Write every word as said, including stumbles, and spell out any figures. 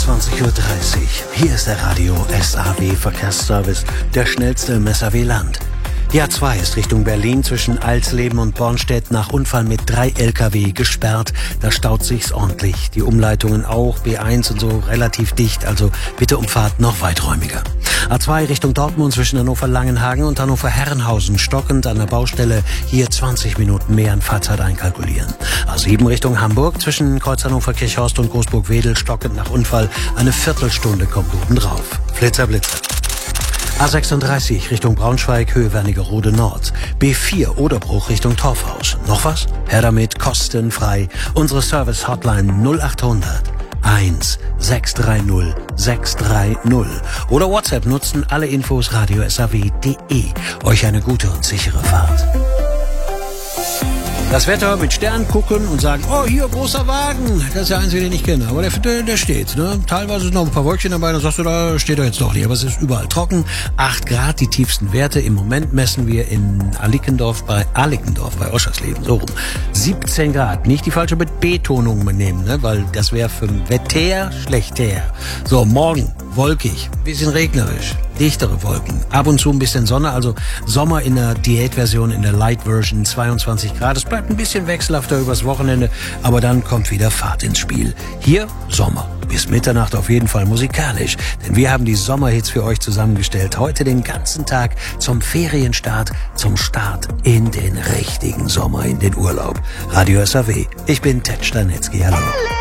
einundzwanzig Uhr dreißig. Hier ist der Radio S A W Verkehrsservice, der schnellste im S A W-Land. Die A zwei ist Richtung Berlin zwischen Alsleben und Bornstedt nach Unfall mit drei L K W gesperrt. Da staut sich's ordentlich. Die Umleitungen auch, B eins und so relativ dicht, also bitte um Fahrt noch weiträumiger. A zwei Richtung Dortmund zwischen Hannover-Langenhagen und Hannover-Herrenhausen stockend an der Baustelle. Hier zwanzig Minuten mehr an Fahrzeit einkalkulieren. A sieben Richtung Hamburg zwischen Kreuz Hannover-Kirchhorst und Großburg-Wedel stockend nach Unfall. Eine Viertelstunde kommt oben drauf. Flitzer, Blitzer. A sechsunddreißig Richtung Braunschweig, Höhe Wernigerode Nord. B vier Oderbruch Richtung Torfhaus. Noch was? Her damit, kostenfrei. Unsere Service-Hotline null acht hundert eins sechs drei null sechs drei null. Oder WhatsApp nutzen, alle Infos radio s a w punkt d e. Euch eine gute und sichere Fahrt. Das Wetter mit Stern gucken und sagen, oh, hier, großer Wagen. Das ist der einzige, den ich kenne. Aber der, der, der steht. Ne? Teilweise sind noch ein paar Wolkchen dabei. Dann sagst du, da steht er jetzt doch nicht. Aber es ist überall trocken. acht Grad, die tiefsten Werte. Im Moment messen wir in Alikendorf bei Alikendorf, bei Oschersleben. So rum. siebzehn Grad. Nicht die falsche Betonung nehmen, ne? Weil das wäre für Wetter schlechter. So, morgen wolkig, bisschen regnerisch, dichtere Wolken, ab und zu ein bisschen Sonne, also Sommer in der Diätversion, in der Light Version, zweiundzwanzig Grad. Es bleibt ein bisschen wechselhafter übers Wochenende, aber dann kommt wieder Fahrt ins Spiel. Hier Sommer. Bis Mitternacht auf jeden Fall musikalisch, denn wir haben die Sommerhits für euch zusammengestellt. Heute den ganzen Tag zum Ferienstart, zum Start in den richtigen Sommer, in den Urlaub. Radio S A W. Ich bin Ted Stanitzky. Hallo.